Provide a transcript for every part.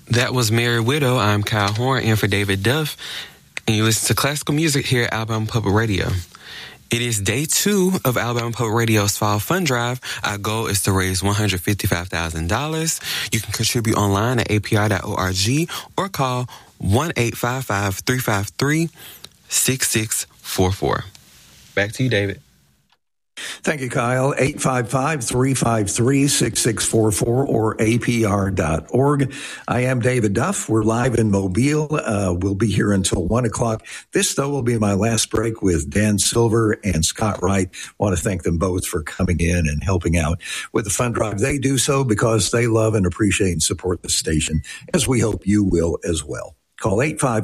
That was Merry Widow. I'm Kyle Horn in for David Duff, and you listen to classical music here at Alabama Public Radio. It is day 2 of Alabama Public Radio's Fall Fund Drive. Our goal is to raise $155,000. You can contribute online at apr.org or call 1-855-353-6644. Back to you, David. Thank you, Kyle. 855-353-6644 or apr.org. I am David Duff. We're live in Mobile. We'll be here until 1 o'clock. This, though, will be my last break with Dan Silver and Scott Wright. I want to thank them both for coming in and helping out with the fund drive. They do so because they love and appreciate and support the station, as we hope you will as well. Call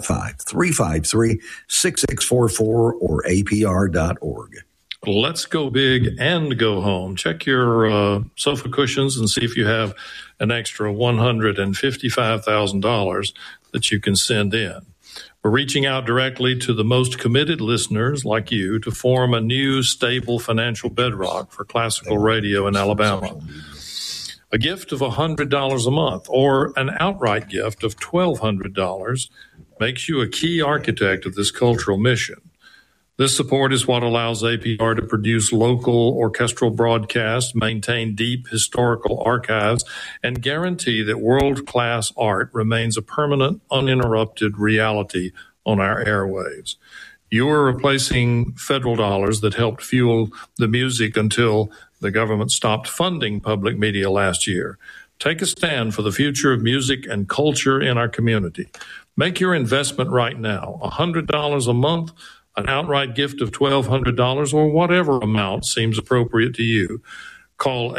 855-353-6644 or apr.org. Let's go big and go home. Check your sofa cushions and see if you have an extra $155,000 that you can send in. We're reaching out directly to the most committed listeners like you to form a new stable financial bedrock for classical radio in Alabama. A gift of $100 a month or an outright gift of $1,200 makes you a key architect of this cultural mission. This support is what allows APR to produce local orchestral broadcasts, maintain deep historical archives, and guarantee that world-class art remains a permanent, uninterrupted reality on our airwaves. You are replacing federal dollars that helped fuel the music until the government stopped funding public media last year. Take a stand for the future of music and culture in our community. Make your investment right now, $100 a month, an outright gift of $1,200, or whatever amount seems appropriate to you. Call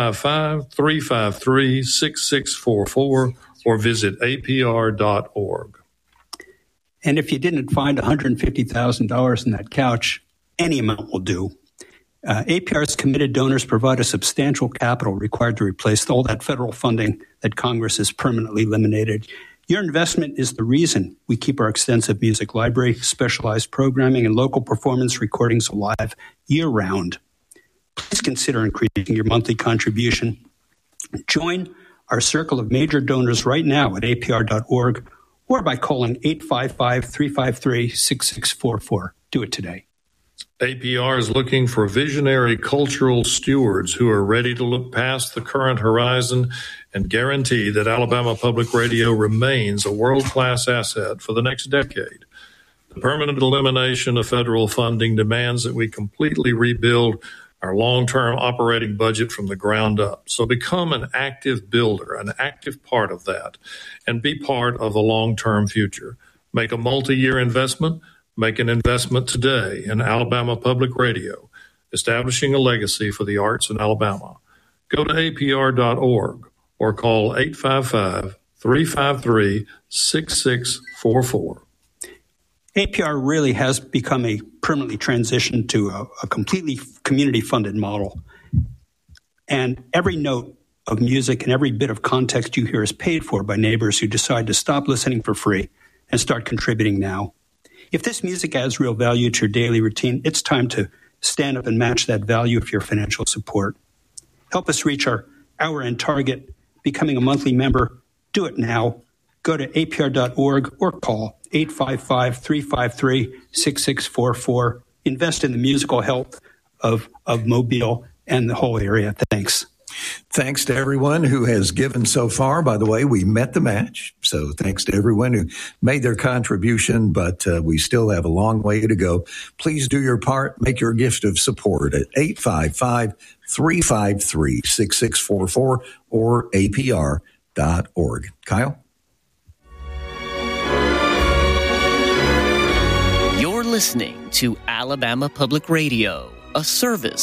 855-353-6644 or visit apr.org. And if you didn't find $150,000 in that couch, any amount will do. APR's committed donors provide a substantial capital required to replace all that federal funding that Congress has permanently eliminated. Your investment is the reason we keep our extensive music library, specialized programming, and local performance recordings alive year-round. Please consider increasing your monthly contribution. Join our circle of major donors right now at apr.org or by calling 855-353-6644. Do it today. APR is looking for visionary cultural stewards who are ready to look past the current horizon and guarantee that Alabama Public Radio remains a world-class asset for the next decade. The permanent elimination of federal funding demands that we completely rebuild our long-term operating budget from the ground up. So become an active builder, an active part of that, and be part of the long-term future. Make a multi-year investment. Make an investment today in Alabama Public Radio, establishing a legacy for the arts in Alabama. Go to apr.org or call 855-353-6644. APR really has become a permanently transitioned to a completely community-funded model. And every note of music and every bit of context you hear is paid for by neighbors who decide to stop listening for free and start contributing now. If this music adds real value to your daily routine, it's time to stand up and match that value of your financial support. Help us reach our hour-end target, becoming a monthly member. Do it now. Go to apr.org or call 855-353-6644. Invest in the musical health of Mobile and the whole area. Thanks. Thanks to everyone who has given so far. By the way, we met the match. So thanks to everyone who made their contribution, but we still have a long way to go. Please do your part. Make your gift of support at 855-353-6644 or apr.org. Kyle? You're listening to Alabama Public Radio, a service